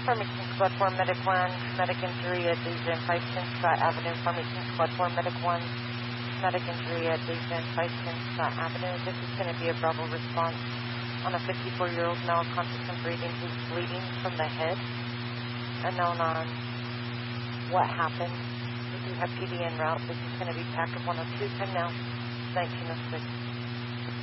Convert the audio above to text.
Farmington Squad 4, Medic 1, medic injury at Legion 510 Scott Avenue. Farmington Squad 4, Medic 1, medic injury at Legion 510 Scott Avenue. This is going to be a Bravo response on a 54-year-old male conscious and breathing who's bleeding from the head. Unknown on what happened. We do have PD en route. This is going to be TAC of 102, 10 now, 1906.